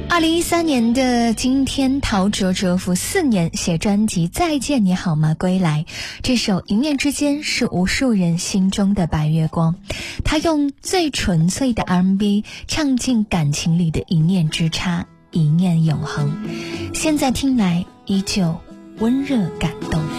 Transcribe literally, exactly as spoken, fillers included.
二零一三年的今天，陶喆蛰伏四年写专辑《再见你好吗归来》，这首一念之间是无数人心中的白月光。他用最纯粹的 R and B 唱进感情里的一念之差，一念永恒，现在听来依旧温热感动。